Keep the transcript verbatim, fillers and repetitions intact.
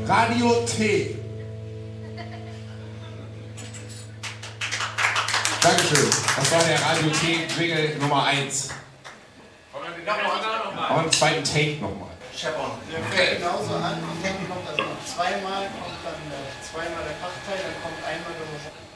Radio T. Dankeschön. Das war der Radio T-Jingle Nummer eins. Und einen zweiten Take nochmal. Scheppern. Der fängt genauso an, und dann kommt das noch zweimal, kommt dann äh, zweimal der Kraftteil, dann kommt einmal der